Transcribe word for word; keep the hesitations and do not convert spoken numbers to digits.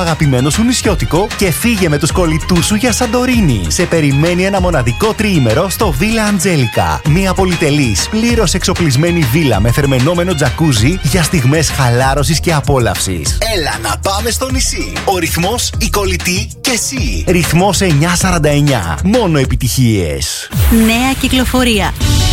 αγαπημένο σου νησιώτικο και φύγε με τους κολλητούς σου για Σαντορίνη. Σε περιμένει ένα μοναδικό τριήμερο στο Villa Angelica. Μια πολυτελής, πλήρως εξοπλισμένη βίλα με θερμαινόμενο τζακούζι για στιγμές χαλάρωσης και απόλαυσης. Έλα να πάμε στο νησί. Ο ρυθμός, η κολλητή και εσύ. Ρυθμός εννιακόσια σαράντα εννιά. Μόνο επιτυχίες. Νέα κυκλοφορία.